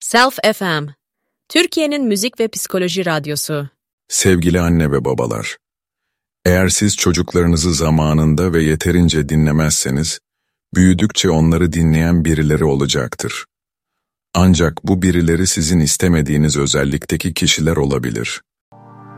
Self FM, Türkiye'nin müzik ve psikoloji radyosu. Sevgili anne ve babalar, eğer siz çocuklarınızı zamanında ve yeterince dinlemezseniz, büyüdükçe onları dinleyen birileri olacaktır. Ancak bu birileri sizin istemediğiniz özellikteki kişiler olabilir.